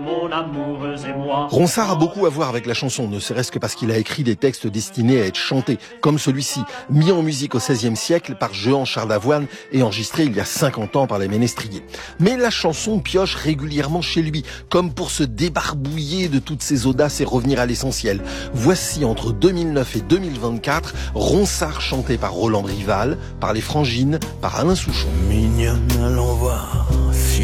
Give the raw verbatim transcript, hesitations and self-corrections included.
mon amoureuse et moi. Ronsard a beaucoup à voir avec la chanson, ne serait-ce que parce qu'il a écrit des textes destinés à être chantés, comme celui-ci, mis en musique au seizième siècle par Jehan Charles Lavoine et enregistré il y a cinquante ans par les Ménestriers. Mais la chanson pioche régulièrement chez lui, comme pour se débarbouiller de toutes ses audaces et revenir à l'essentiel. Voici entre deux mille neuf et deux mille vingt-quatre, Ronsard chanté par Roland Brival, par les Frangines, par Alain Souchon. Mignonne, allons voir